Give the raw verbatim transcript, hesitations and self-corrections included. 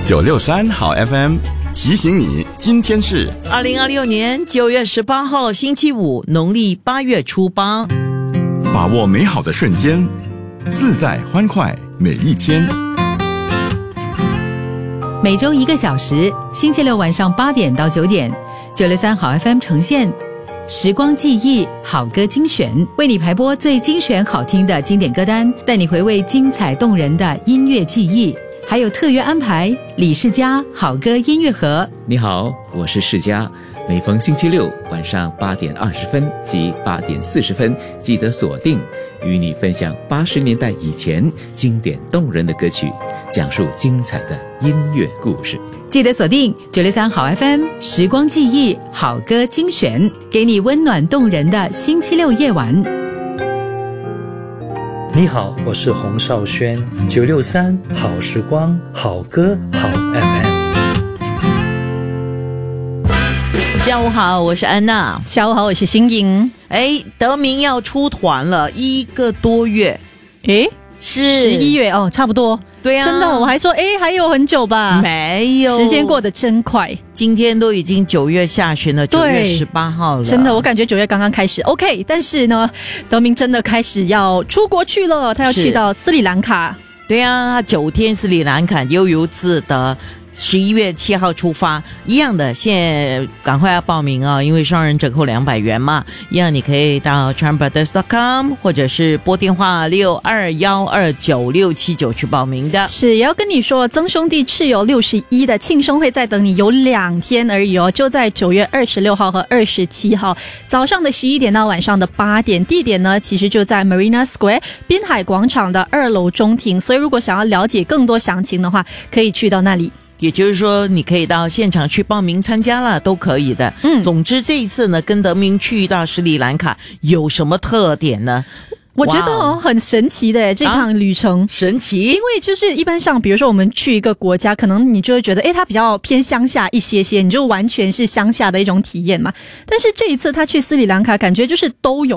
九六三好 F M 提醒你，今天是二零二六年九月十八号星期五，农历八月初八。 把握美好的瞬间，自在欢快每一天。 每周一个小时，星期六晚上八点到九点，九六三好 F M 呈现时光记忆好歌精选，为你排播最精选好听的经典歌单，带你回味精彩动人的音乐记忆。还有特约安排李世嘉好歌音乐盒。 你好，我是世嘉，每逢星期六晚上八点二十分及八点四十分，记得锁定，与你分享八十年代以前经典动人的歌曲，讲述精彩的音乐故事。 记得锁定九六三好 F M 时光记忆好歌精选，给你温暖动人的星期六夜晚。 你好，我是洪少轩，九六三好时光，好歌好 F M。 下午好，我是安娜。 下午好，我是新颖。 哎，德明要出团了一个多月。 诶， 是十一月哦，差不多。 对啊， 真的，我还说诶还有很久吧。 没有， 时间过得真快， 今天都已经九月下旬了，九月十八号了。 真的，我感觉九月刚刚开始 OK， 但是呢，德明真的开始要出国去了，他要去到斯里兰卡。 对啊，他九天斯里兰卡悠游自得，十一月七号出发，一样的，现在赶快要报名啊、哦，因为双人折扣两百元嘛，一样你可以到 charm brothers dot com 或者是拨电话六二一二九六七九去报名的。 是，也要跟你说，曾兄弟赤友六十一的庆生会在等你，有两天而已哦，就在九月二十六号和二十七号早上的十一点到晚上的八点，地点呢其实就在 Marina Square 滨海广场的二楼中庭，所以如果想要了解更多详情的话，可以去到那里。 也就是说你可以到现场去报名参加了，都可以的。嗯，总之这一次呢跟德明去到斯里兰卡有什么特点呢？ 我觉得哦很神奇的这趟旅程、啊、 神奇， 因为就是一般上比如说我们去一个国家，可能你就会觉得诶它比较偏乡下一些些，你就完全是乡下的一种体验嘛。但是这一次他去斯里兰卡，感觉就是都有